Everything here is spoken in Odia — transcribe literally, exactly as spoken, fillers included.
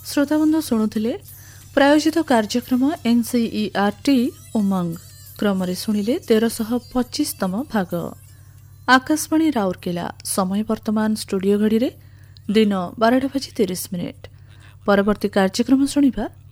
ଶ୍ରୋତାବନ୍ଧୁ ଶୁଣୁଥିଲେ ପ୍ରାୟୋଜିତ କାର୍ଯ୍ୟକ୍ରମ ଏନ୍ସିଇଆର୍ଟି ଉମଙ୍ଗ କ୍ରମରେ ଶୁଣିଲେ ତେରଶହ ପଚିଶତମ ଭାଗ। ଆକାଶବାଣୀ ରାଉରକେଲା। ସମୟ ବର୍ତ୍ତମାନ ଷ୍ଟୁଡିଓ ଘଡ଼ିରେ ଦିନ ବାରଟା ବାଜି ତିରିଶ ମିନିଟ୍। ପରବର୍ତ୍ତୀ କାର୍ଯ୍ୟକ୍ରମ ଶୁଣିବା